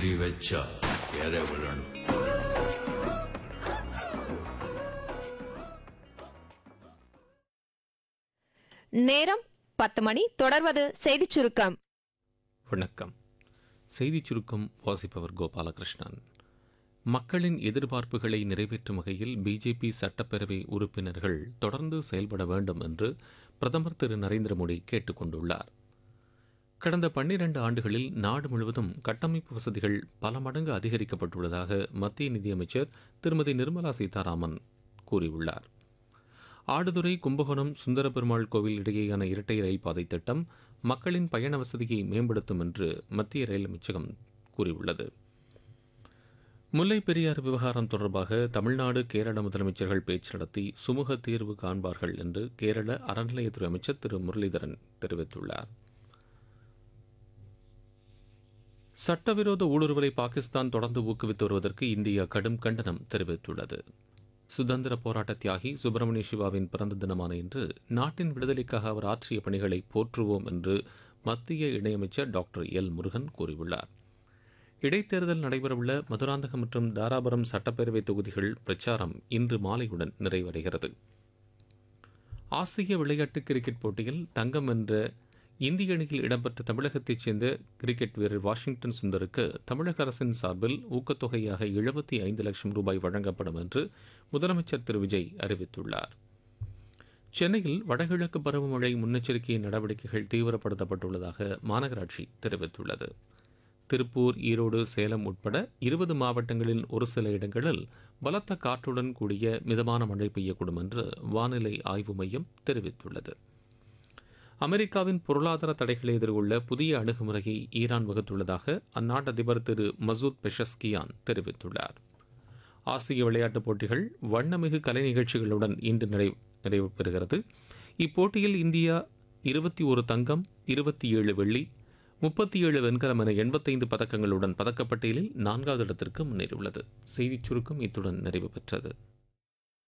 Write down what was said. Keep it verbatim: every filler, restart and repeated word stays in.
குறி வச்சா எற விழணும். நேரம் பத்து மணி. தொடர்வது செய்திச் சுருக்கம். வணக்கம். செய்திச் சுருக்கம் வாசிப்பவர் கோபாலகிருஷ்ணன். மக்களின் எதிர்பார்ப்புகளை நிறைவேற்றும் வகையில் பிஜேபி சட்டப்பேரவை உறுப்பினர்கள் தொடர்ந்து செயல்பட வேண்டும் என்று பிரதமர் திரு நரேந்திர மோடி கேட்டுக் கொண்டுள்ளார். கடந்த பன்னிரண்டு ஆண்டுகளில் நாடு முழுவதும் கட்டமைப்பு வசதிகள் பல மடங்கு அதிகரிக்கப்பட்டுள்ளதாக மத்திய நிதியமைச்சர் திருமதி நிர்மலா சீதாராமன் கூறியுள்ளார். ஆடுதுறை கும்பகோணம் சுந்தரபெருமாள் கோவில் இடையேயான இரட்டை ரயில் பாதை திட்டம் மக்களின் பயண வசதியை மேம்படுத்தும் என்று மத்திய ரயில் அமைச்சகம் கூறியுள்ளது. முல்லை பெரியாறு விவகாரம் தொடர்பாக தமிழ்நாடு கேரள முதலமைச்சர்கள் பேச்சு நடத்தி சுமூக தீர்வு காண்பார்கள் என்று கேரள அறநிலையத்துறை அமைச்சர் திரு முரளிதரன் தெரிவித்துள்ளார். சட்டவிரோத ஊடுருவலை பாகிஸ்தான் தொடர்ந்து ஊக்குவித்து வருவதற்கு இந்தியா கடும் கண்டனம் தெரிவித்துள்ளது. சுதந்திர போராட்ட தியாகி சுப்பிரமணிய சிவாவின் பிறந்த தினமான இன்று நாட்டின் விடுதலைக்காக அவர் ஆற்றிய பணிகளை போற்றுவோம் என்று மத்திய இணையமைச்சர் டாக்டர் எல் முருகன் கூறியுள்ளார். இடைத்தேர்தல் நடைபெறவுள்ள மதுராந்தகம் மற்றும் தாராபுரம் சட்டப்பேரவை தொகுதிகள் பிரச்சாரம் இன்று மாலையுடன் நிறைவடைகிறது. ஆசிய விளையாட்டு கிரிக்கெட் போட்டியில் தங்கம் வென்ற இந்திய அணியில் இடம்பெற்ற தமிழகத்தைச் சேர்ந்த கிரிக்கெட் வீரர் வாஷிங்டன் சுந்தருக்கு தமிழக அரசின் சார்பில் ஊக்கத்தொகையாக எழுபத்தி ஐந்து லட்சம் ரூபாய் வழங்கப்படும் என்று முதலமைச்சர் திரு விஜய் அறிவித்துள்ளார். சென்னையில் வடகிழக்கு பருவமழை முன்னெச்சரிக்கை நடவடிக்கைகள் தீவிரப்படுத்தப்பட்டுள்ளதாக மாநகராட்சி தெரிவித்துள்ளது. திருப்பூர், ஈரோடு, சேலம் உட்பட இருபது மாவட்டங்களில் ஒரு சில இடங்களில் பலத்த காற்றுடன் கூடிய மிதமான மழை பெய்யக்கூடும் என்று வானிலை ஆய்வு மையம் தெரிவித்துள்ளது. அமெரிக்காவின் பொருளாதார தடைகளை எதிர்கொள்ள புதிய அணுகுமுறையை ஈரான் வகுத்துள்ளதாக அந்நாட்டு அதிபர் திரு மசூத் பெஷஸ்கியான் தெரிவித்துள்ளார். ஆசிய விளையாட்டுப் போட்டிகள் வண்ணமிகு கலை நிகழ்ச்சிகளுடன் இன்று நிறைவு பெறுகிறது. இப்போட்டியில் இந்தியா இருபத்தி ஒரு தங்கம், இருபத்தி ஏழு வெள்ளி, முப்பத்தி ஏழு வெண்கலம் என எண்பத்தைந்து பதக்கங்களுடன் பதக்கப்பட்டியலில் நான்காவது இடத்திற்கு முன்னேறியுள்ளது. செய்திச் சுருக்கம் இத்துடன் நிறைவு பெற்றது.